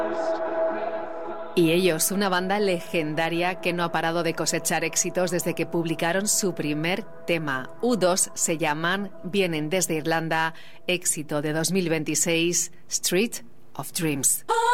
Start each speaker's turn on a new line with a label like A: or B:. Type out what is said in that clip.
A: Y ellos, una banda legendaria que no ha parado de cosechar éxitos desde que publicaron su primer tema. U2 se llaman, vienen desde Irlanda, éxito de 2026, Street of Dreams.